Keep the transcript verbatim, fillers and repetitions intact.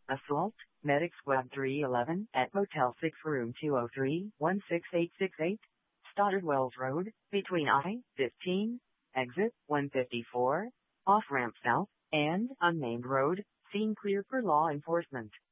Assault, Medic Squad three eleven, at Motel six Room two oh three, one six eight six eight, Stoddard Wells Road, between I fifteen, exit one fifty-four, off-ramp south, and unnamed road, scene clear for law enforcement.